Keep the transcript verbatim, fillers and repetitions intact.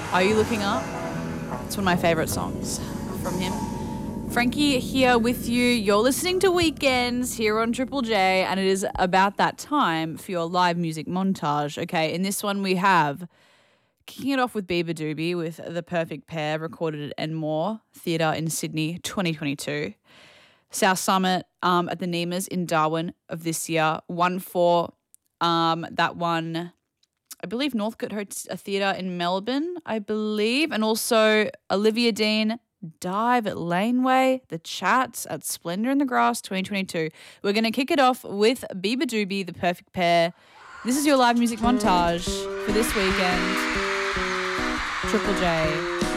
Are You Looking Up? It's one of my favourite songs from him. Frankie here with you. You're listening to Weekends here on Triple J, and it is about that time for your live music montage. Okay, in this one we have kicking it off with Bieber Doobie with The Perfect Pair, recorded at Enmore Theatre in Sydney, twenty twenty-two. South Summit um, at the Nemas in Darwin of this year. One for um, that one, I believe Northcote hosts a theatre in Melbourne, I believe, and also Olivia Dean Dive at Laneway, The Chats at Splendour in the Grass twenty twenty-two. We're going to kick it off with Bieber Doobie, The Perfect Pair. This is your live music montage for this weekend. Triple J.